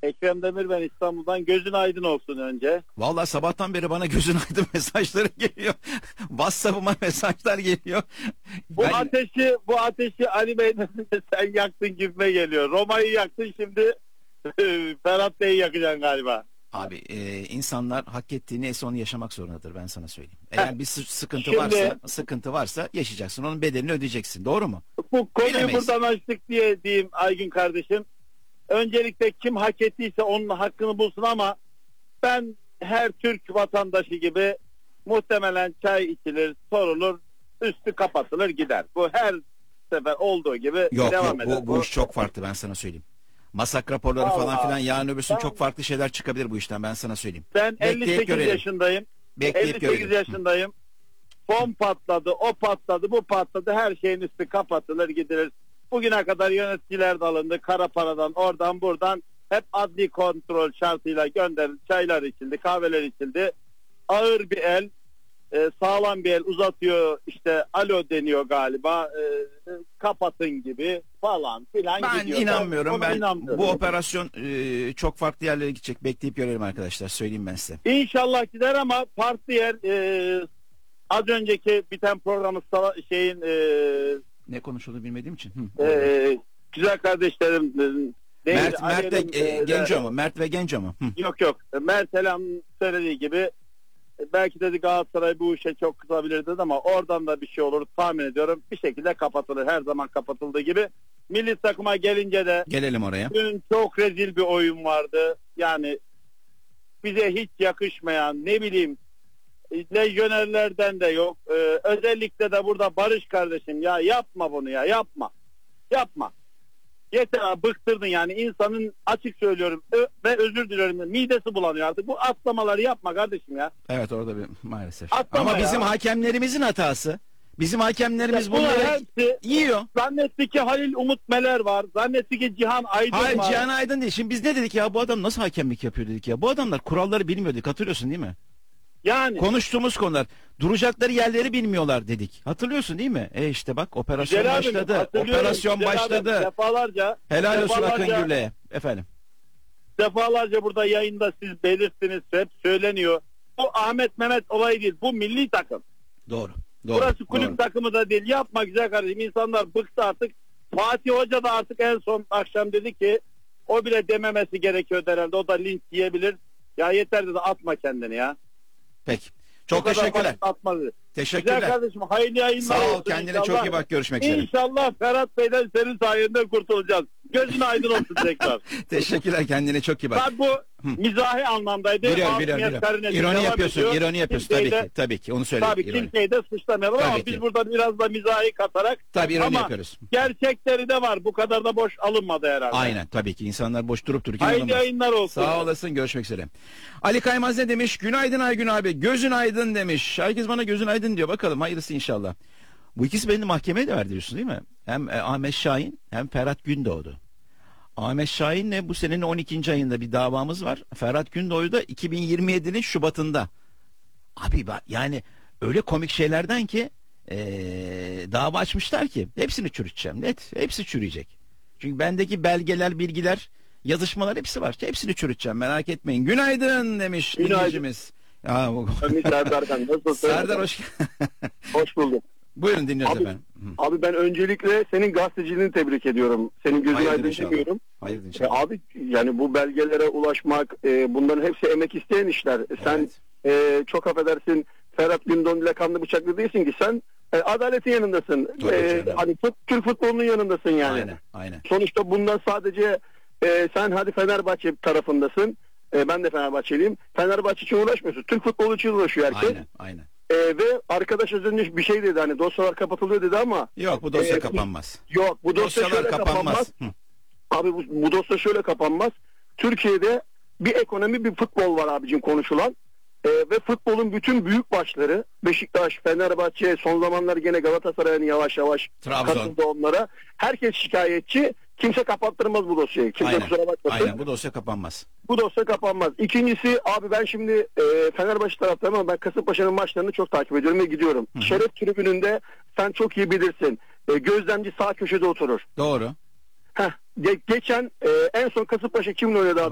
Ekrem Demir ben İstanbul'dan. Gözün aydın olsun önce. Vallahi sabahtan beri bana gözün aydın mesajları geliyor. WhatsApp'ıma mesajlar geliyor. Bu ateşi Ali Bey'den sen yaktın gibime geliyor. Roma'yı yaktın, şimdi Ferhat Bey'i yakacaksın galiba. Abi insanlar hak ettiği neyse onu yaşamak zorundadır, ben sana söyleyeyim. Eğer bir sıkıntı varsa yaşayacaksın. Onun bedelini ödeyeceksin. Doğru mu? Bu konuyu Bilemeyiz. buradan açtık diye diyeyim Aygün kardeşim. Öncelikle kim hak ettiyse onun hakkını bulsun, ama ben her Türk vatandaşı gibi muhtemelen çay içilir, sorulur, üstü kapatılır gider. Bu her sefer olduğu gibi devam eder. Bu iş çok farklı, ben sana söyleyeyim. Masak raporları falan filan, yarın öbürsün çok farklı şeyler çıkabilir bu işten, ben sana söyleyeyim. Ben 58 yaşındayım. Bekleyip 58 görelim. yaşındayım. Bom patladı, o patladı, bu patladı. Her şeyin üstü kapatılır gidilir. Bugüne kadar yöneticiler de alındı. Kara paradan, oradan buradan hep adli kontrol şartıyla gönderildi. Çaylar içildi, kahveler içildi. Ağır bir el, sağlam bir el uzatıyor, işte alo deniyor galiba, kapatın gibi falan filan gidiyor. Ben inanmıyorum. İnanmıyorum. Bu operasyon çok farklı yerlere gidecek. Bekleyip görelim arkadaşlar. Söyleyeyim ben size. İnşallah gider, ama farklı yer, az önceki biten programı Ne konuşulduğunu bilmediğim için. güzel kardeşlerim Mert ve Genco mu? Mert ve Genco mu? Yok. Mert Elam söylediği gibi belki dedi Galatasaray bu işe çok kızabilir dedi, ama oradan da bir şey olur tahmin ediyorum. Bir şekilde kapatılır. Her zaman kapatıldığı gibi. Milli takıma gelince de Gelelim oraya. dün çok rezil bir oyun vardı. Yani bize hiç yakışmayan, ne bileyim, lejyonerlerden de yok. Özellikle de burada Barış kardeşim, ya yapma bunu, ya yapma. Yeter abi, bıktırdın yani insanın, açık söylüyorum ve özür diliyorum, midesi bulanıyor artık. Bu atlamaları yapma kardeşim ya. Evet, orada bir maalesef. Atlama ama ya. bizim hakemlerimizin hatası. Bizim hakemlerimiz bunları yiyor. Zannetti ki Halil Umut Meler var. Zannetti ki Cihan Aydın Hayır, var. Cihan Aydın değil. Şimdi biz ne dedik ya, bu adam nasıl hakemlik yapıyor dedik ya. Bu adamlar kuralları bilmiyorduk, hatırlıyorsun değil mi? Yani Konuştuğumuz konular, duracakları yerleri bilmiyorlar dedik. Hatırlıyorsun değil mi? İşte bak, operasyon Güzel abim, başladı. hatırlıyorum. Operasyon Güzel başladı. abim, defalarca Helal olsun Akın Gürle'ye. Efendim. Defalarca burada yayında siz belirttiniz, hep söyleniyor. Bu Ahmet Mehmet olayı değil. Bu milli takım. Doğru. Burası kulüp takımı da değil. Yapma güzel kardeşim. İnsanlar bıktı artık. Fatih Hoca da artık en son akşam dedi ki o bile dememesi gerekiyor herhalde. O da linç yiyebilir. Ya yeter dedi, atma kendini ya. Peki. Çok teşekkürler. Atmadı. Teşekkürler. Güzel kardeşim, hayırlı yayınlar Sağ ol, olsun kendine inşallah. çok iyi bak, görüşmek üzere. İnşallah Ferhat Bey'den senin sayende kurtulacağız. Gözün aydın olsun tekrar. Teşekkürler, kendine çok iyi bak. Ben bu mizahi anlamdaydı. Biliyorum. İroni yapıyorsun tabii ki. Onu söyle. Tabii kimseyi de suçlamayalım, ama biz burada biraz da mizahi katarak. Tabii ironi yapıyoruz. Gerçekleri de var. Bu kadar da boş alınmadı herhalde. Aynen, tabii ki. İnsanlar boş durup dururken hayırlı yayınlar olsun. Sağ olasın, görüşmek üzere. Ali Kaymaz ne demiş? Günaydın Aygün abi. Gözün aydın demiş. Herkes bana gözün aydın diyor. Bakalım hayırlısı inşallah. Bu ikisi beni mahkemeye de verdiriyorsun değil mi? Hem Ahmet Şahin hem Ferhat Gündoğdu. Ahmet Şahin'le bu senenin 12. ayında bir davamız var. Ferhat Gündoğdu da 2027'nin Şubat'ında. Abi yani öyle komik şeylerden ki dava açmışlar ki hepsini çürüteceğim. Net. Hepsi çürüyecek. Çünkü bendeki belgeler, bilgiler, yazışmalar hepsi var. Hepsini çürüteceğim, merak etmeyin. Günaydın demiş dinleyicimiz. Serdar'dan nasılsın? Serdar hoş bulduk. Buyurun, dinliyoruz efendim. Abi ben öncelikle senin gazeteciliğini tebrik ediyorum. Senin gözün aydın demiyorum. Hayırdır inşallah. Abi yani bu belgelere ulaşmak, bunların hepsi emek isteyen işler. Sen çok affedersin, Ferhat Gündoğdu ile kanlı bıçaklı değilsin ki, sen adaletin yanındasın. Hani Türk futbolunun yanındasın yani. Aynen. Sonuçta bundan sadece sen hadi Fenerbahçe tarafındasın. Ben de Fenerbahçeliyim. Fenerbahçe için uğraşmıyorsun. Türk futbolu için uğraşıyor herkes. Aynen. Ve arkadaş az önce bir şey dedi, hani dosyalar kapatılıyor dedi, ama yok, bu dosya kapanmaz. Yok, bu dosya şöyle kapanmaz. Abi bu dosya şöyle kapanmaz. Türkiye'de bir ekonomi, bir futbol var abicim konuşulan. Ve futbolun bütün büyük başları, Beşiktaş, Fenerbahçe, son zamanlar gene Galatasaray'ın yavaş yavaş katıldı onlara. Herkes şikayetçi. Kimse kapattırmaz bu dosyayı. Kimse kusura bakmasın. Aynen, bu dosya kapanmaz. Bu dosya kapanmaz. İkincisi abi, ben şimdi Fenerbahçe taraftayım, ama ben Kasımpaşa'nın maçlarını çok takip ediyorum ve gidiyorum. Şeref tribününde sen çok iyi bilirsin. Gözlemci sağ köşede oturur. Doğru. Geçen en son Kasımpaşa kimle oynadı abi?